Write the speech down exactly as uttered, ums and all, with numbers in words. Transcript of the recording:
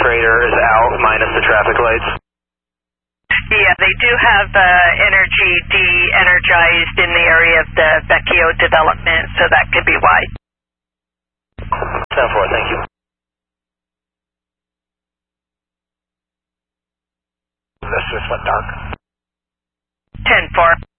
demonstrator is out minus the traffic lights. Yeah, they do have uh, energy de-energized in the area of the Vecchio development, so that could be why. ten four, thank you. This just went dark. ten four.